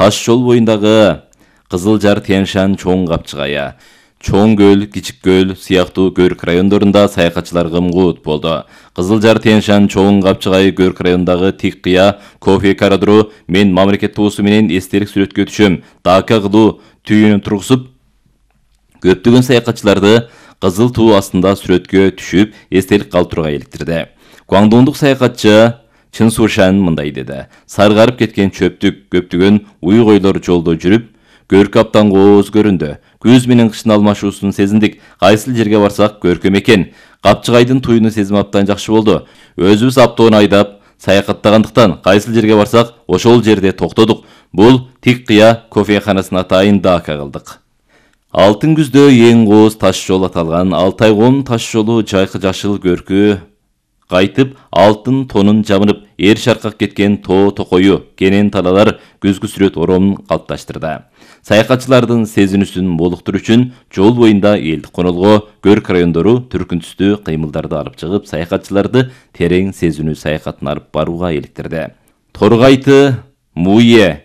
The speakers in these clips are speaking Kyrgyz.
Таш жол боюндагы Кызылжар, Тянь-Шань, Чоң Капчыгая, Чоң көл, Кичик көл сыяктуу көрк райондорунда саякатчылар кымгут болду. Кызылжар, Тянь-Шань, Чоң Капчыгай көрк райондагы Тик Кыя, кофе карадыруу мен мамлекет туусу менен эстелик сүрөткө түшөм. Дака кылуу түйүнү тургузуп, көптөгөн саякатчыларды кызыл туу астында сүрөткө түшүп, эстелик калтырууга иликтирди. Гуандоңдук саякатчы Чын Сушан мындай деди. Саргарып кеткен чөптүк көптөгөн уй койлор жолдо жүрүп, көркү абдан кооз көрүндү. Күз менен кыштын алмашуусун сезиндик. Кайсыл жерге барсак көркөм экен. Капчыгайдын туюну сезим абдан жакшы болду. Өзүбүз аптоон айдап саякаттагандыктан кайсыл жерге барсак ошол жерде токтодук. Бул Тик Кыя кофеханасына атайын дака кылдык. Алтын күздө эң кооз таш жол аталган Алтай-Коом таш жолу жайкы жашыл көркү кайтып, алтын тонун жамынып, эр шаркак кеткен тоо токою, кенен талалар көзгү сүрөт оромун калыпташтырды. Саякатчылардын сезинүүсүн молуктуруу үчүн жол боюнда элдик конолго көрк райондору түркүн түстүү кыймылдарды алып чыгып, саякатчыларды терең сезинүү саякатын алып барууга иликтирди. Торгайты Муе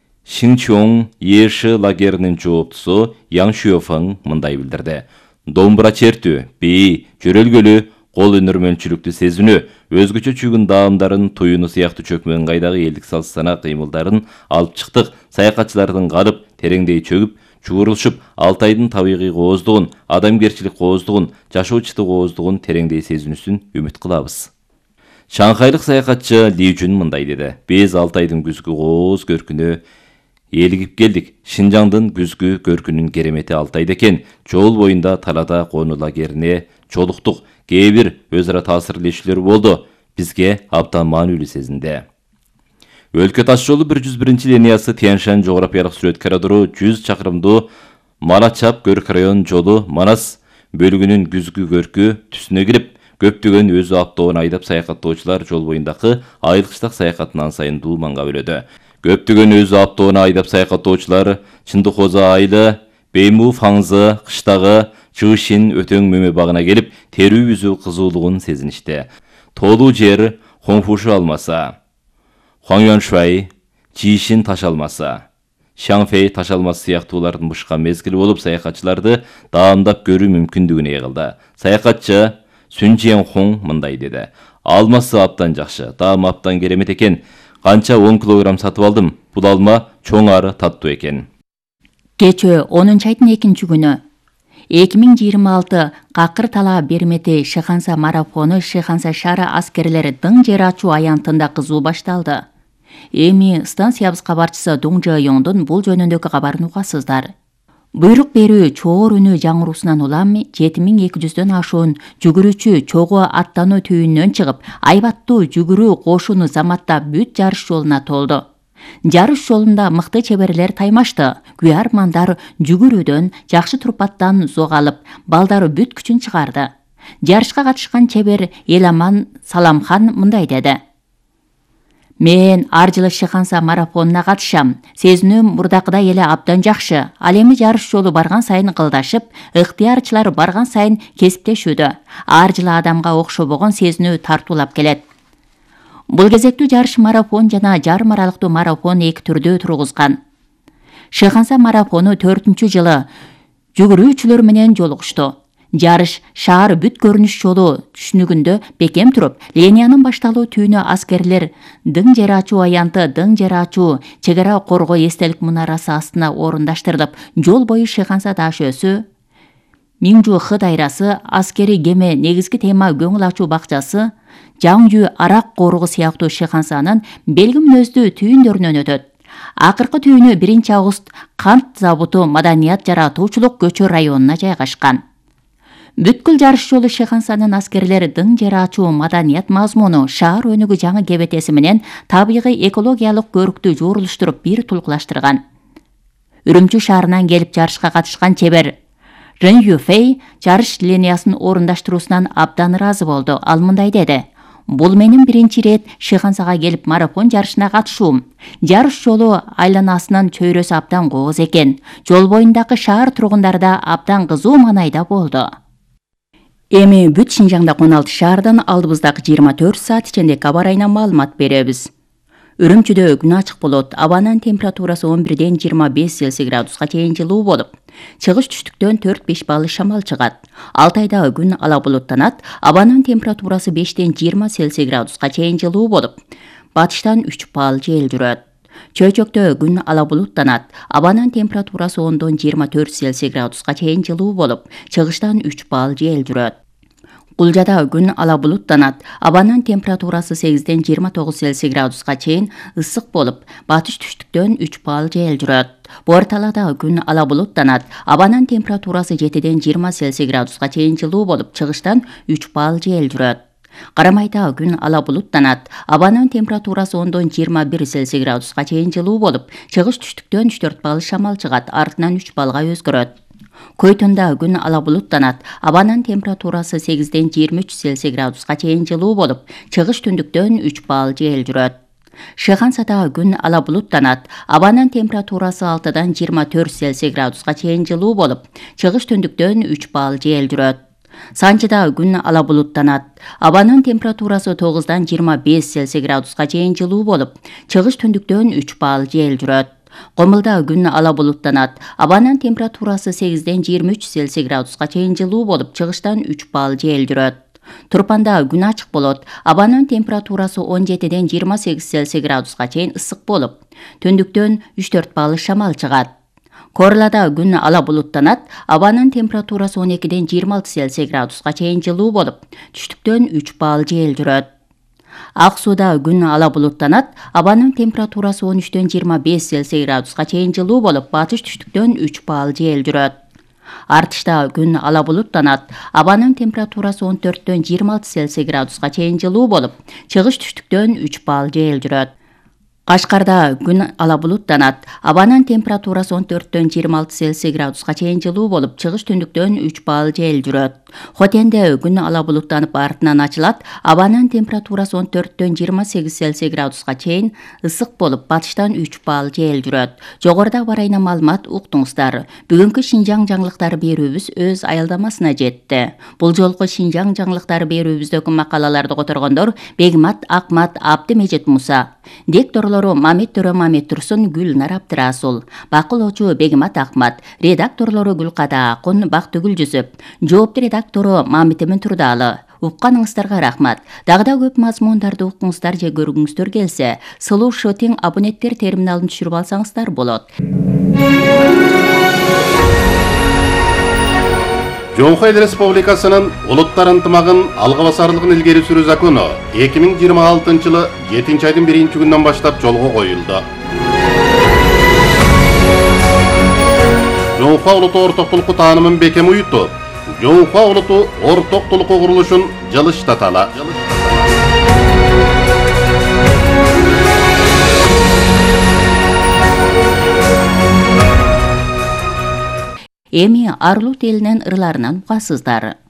Шинчоң Еши лагеринин жооптусу Яң Шуефаң мындай билдирди. Домбура чертүү, бии, жөрөлгөлүү, кол өнөрмөнчүлүктү сезинүү, өзгөчө чүгүн даамдарын, туюну сыяктуу чөкмө ыңгайдагы элдик салт-сана кыймылдарын алып чыктык. Саякатчылардын калып, тереңдей чөгүп, чуурулушуп, Алтайдын табигый кооздугун, адамгерчилик кооздугун, жашоочуту кооздугун тереңдей сезинүүсүн үмүт кылабыз. Шанхайлык саякатчы Ли Жун мындай деди. Биз Алтайдын күзгү кооз көркүнө элигип келдик. Шинжаңдын күзгү көркүнүн керемети Алтайда экен. Жол боюнда талада конуу лагерине жолуктук. Кээ бир өз ара таасирлешүүлөр болду. Бизге абдан маанилүү сезинди. Өлкө таш жолу 101 линиясы Тянь-Шань жогорапиялык сүрөт коридору 100 чакырымдуу Малачап көрк район жолу Манас бөлүгүнүн күзгү көркү түсүнө кирип, көптөгөн өзү аптоон айдап саякаттоочулар жол боюндагы айылкычтак саякатын сайын дууманга бөлөдү. Көптөгөн өзү аптоон айдап саякаттоочулар Чындыкоза айылы, Бейму Фаңзы кыштагы Чыгышин өтөң мөмө багына келип, терүү үзүү кызуулугун сезиништи. Тоолуу жер Хонфушу алмаса, Хуаңюаншуай, Жишин таш алмаса, Шаңфей таш алмасы сыяктуулардын бушка мезгили болуп, саякатчыларды даамдап көрүү мүмкүндүгүнө эгилди. Саякатчы Сүн Жиэнхоң мындай деди. Алмасы абдан жакшы, даам абдан керемет экен. Канча 10 килограмм сатып алдым. Бул алма чоң ары таттуу экен. Кечөө 10 айдын 2 күнү 2026 Какыр тала бермети Шыханса марафону Шыханса шаары аскерлери дың жер ачуу аянтында кызуу башталды. Эми станциябыз кабарчысы Дуң Жаёңдун бул жөнүндөгү кабарын угасыздар. Буйрук берүү чоор үнү жаңыруусунан улам 7200дөн ашуун жүгүрүүчү чогуу аттануу түйүнүнөн чыгып, айбаттуу жүгүрүү кошуну заматтап бүт жарыш жолуна толду. Жарыш жолунда мыкты чеберлер таймашты. Күйармандар жүгүрүүдөн, жакшы турпаттан зог алып, балдары бүт күчүн чыгарды. Жарышка катышкан чебер Эламан Саламхан мындай деди. Мен ар жылы Шыханса марафонуна катышам. Сезинүүм мурдакыдай эле абдан жакшы. Ал эми жарыш жолу барган сайын кылдашып, ыктыярчылар барган сайын кесиптешүүдө. Ар жылы адамга окшобогон сезинүү тартуулап келет. Бул кезектүү жарыш марафон жана жарым аралыктуу марафон эки түрдө тургузган. Шыханса марафону 4-жылы жүгүрүүчүлөр менен жолугушту. Жарыш шаар бүт көрүнүш жолу түшүнүгүндө бекем туруп, линиянын башталуу түйүнү аскерлер дың жер ачуу аянты дың жер ачуу чегара коргоо эстелик мунарасы астына орундаштырылып, жол бою Шыханса даш өсү, Миңжу Хы дайрасы, аскери кеме негизги тема көңүл ачуу бакчасы, Жаңжүү арак коргоо сыяктуу Шыхансанын белги мүнөздүү түйүндөрүнөн өтөт. Акыркы түйүнү 1-август кант забуту маданият жаратуучулук көчө районуна жайгашкан. Бүткүл жарыш жолу Шыхансанын аскерлери дың жер ачуу маданият мазмуну, шаар өнүгүү жаңы кебетеси менен табигый экологиялык көрүктү жоорулуштуруп бир тулкулаштырган. Үрүмчү шаарынан келип жарышка катышкан чебер Рен Юфей жарыш линиясын орундаштыруусунан абдан ыраазы болду. Ал мындай деди. Бул менин биринчи ирет Шыхансага келип марафон жарышына катышуум. Жарыш жолу айланасынын чөйрөсү абдан кооз экен. Жол боюндагы шаар тургундары да абдан кызуу маанайда болду. Эми бүт Шинжаңда 16 шаардан алдыбыздагы 24 саат ичинде кабар айынан маалымат беребиз. Үрүмчүдө күн ачык болот. Абанын температурасы 11-ден 25 Цельсий градуска чейин жылуу болуп, чыгыш түштүктөн 4-5 балл шамал чыгат. Алтайда күн ала булуттанат. Абанын температурасы 5-ден 20 Цельсий градуска чейин жылуу болуп, батыштан 3 балл жел жүрөт. Чөйчөктө күн ала булуттанат. Абанын температурасы 10-дон 24 Цельсий градуска чейин жылуу болуп, чыгыштан 3 балл жел жүрөт. Кулжада күн ала булуттанат. Абанын температурасы 8-ден 29 Цельсий градуска чейин ысык болуп, батыш түштүктөн 3 балл жел жүрөт. Борталада күн ала булуттанат. Абанын температурасы 7-ден 20 Цельсий градуска чейин жылуу болуп, чыгыштан 3 балл жел жүрөт. Карамайда күн ала булуттанат. Абанын температурасы 10-дон 21 Цельсий градуска чейин жылуу болуп, чыгыш түштүктөн 3-4 балл шамал чыгат, артынан 3 баллга өзгөрөт. Көйтүндө күн ала булуттанат. Абанын температурасы 8-ден 23 Цельсий градуска чейин жылуу болуп, чыгыш түндүктөн 3 балл жел жүрөт. Шыгансада күн ала булуттанат. Абанын температурасы 6-дан 24 Цельсий градуска чейин жылуу болуп, чыгыш түндүктөн 3 балл жел жүрөт. Санчыда күн ала булуттанат. Абанын температурасы 9-дан 25 Цельсий градуска чейин жылуу болуп, чыгыш түндүктөн 3 балл жел жүрөт. Комулда күн ала булуттанат. Абанын температурасы 8-ден 23 Цельсий градуска чейин жылуу болуп, чыгыштан 3 балл жел жүрөт. Турпанда күн ачык болот. Абанын температурасы 17-ден 28 Цельсий градуска чейин ысык болуп, түндүктөн 3-4 балл шамал чыгат. Корлада күн ала булуттанат. Абанын температурасы 12-ден 26 Цельсий градуска чейин жылуу болуп, түштүктөн 3 балл жел жүрөт. Ак сууда күн ала булуттанат. Абанын температурасы 13-ден 25 Цельсий градуска чейин жылуу болуп, батыш түштүктөн 3 балл жел жүрөт. Артышта күн ала булуттанат. Абанын температурасы 14-ден 26 Цельсий градуска чейин жылуу болуп, чыгыш түштүктөн 3 балл жел жүрөт. Кашкарда күн ала булуттанат. Абанын температурасы 14-ден 26 Цельсий градуска чейин жылуу болуп, чыгыш түндүктөн 3 балл жел жүрөт. Хотенде күн ала булуттанып, артынан ачылат. Абанын температурасы 14-ден 28 Цельсий градуска чейин ысык болуп, батыштан 3 балл жел жүрөт. Жогоруда барайна маалымат уктуңуздар. Бүгүнкү Шинжаң жаңылыктары берүүбүз өз аялдамасына жетти. Бул жолку Шинжаң жаңылыктары берүүбүздөгү макалаларды которгондор Бегмат Акмат, Абдымежит Муса, дикторлору Мамет Төрө Мамет Турсун, Гүлнар Абдырасул, бакылоочу Бегмат Акмат, редакторлору Гүлкада Акун, Бактыгүл Жүсүп, жоопту редактору Мамитемин Турдалы. Укканыңыздарга рахмат. Дагы көп мазмундарды укуңуздар же көргүңүздөр келсе, Сылуу Шотинг абоненттер терминалын түшүрүп алсаңыздар болот. Жоңхо Эл Республикасынын улуттар ынтымагын алга басарлыгын илгери сүрүү закону 2026-жылы 7-айдын 1-күнүнөн баштап жолго коюлду. Жоңхо улуту ортоктулуку таанымын бекем уютуп, Жоңхо улуту ортоктулуку курулушун жылыштаталы. Эми Арлут элинин ырларынан угасыздар.